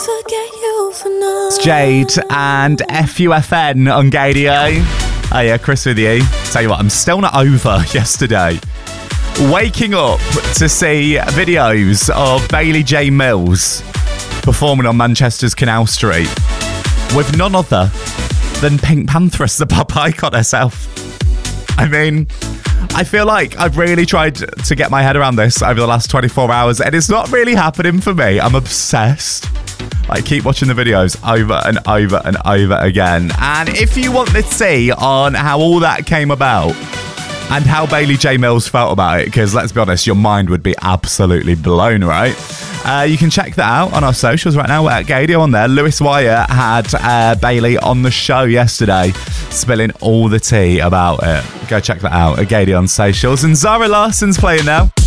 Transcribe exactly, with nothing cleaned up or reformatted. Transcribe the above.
It's Jade and F U F N on Gadio. Hey, yeah, Chris with you. Tell you what, I'm still not over yesterday waking up to see videos of Bailey J. Mills performing on Manchester's Canal Street with none other than Pink Pantheress, the pop icon herself. I mean, I feel like I've really tried to get my head around this over the last twenty-four hours, and it's not really happening for me. I'm obsessed. I keep watching the videos over and over and over again. And if you want to see on how all that came about and how Bailey J. Mills felt about it, because let's be honest, your mind would be absolutely blown, right? Uh, you can check that out on our socials right now. We're at Gadio on there. Lewis Wire had uh, Bailey on the show yesterday, spilling all the tea about it. Go check that out at Gadio on socials. And Zara Larson's playing now.